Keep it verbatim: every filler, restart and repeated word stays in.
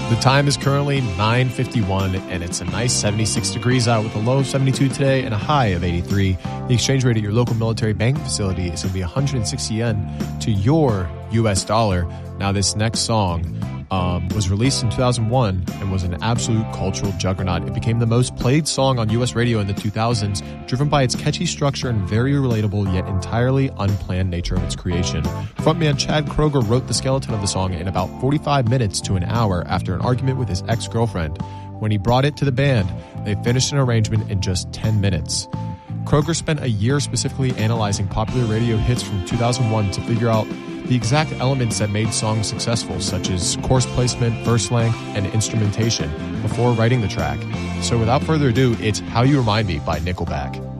The time is currently nine fifty-one, and it's a nice seventy-six degrees out with a low of seventy-two today and a high of eighty-three. The exchange rate at your local military banking facility is going to be one hundred sixty yen to your U S dollar. Now, this next song um, was released in two thousand one and was an absolute cultural juggernaut. It became the most played song on U S radio in the two thousands, driven by its catchy structure and very relatable yet entirely unplanned nature of its creation. Frontman Chad Kroeger wrote the skeleton of the song in about forty-five minutes to an hour after an argument with his ex-girlfriend. When he brought it to the band, they finished an arrangement in just ten minutes. Kroeger spent a year specifically analyzing popular radio hits from two thousand one to figure out the exact elements that made songs successful, such as chorus placement, verse length, and instrumentation, before writing the track. So without further ado, it's How You Remind Me by Nickelback.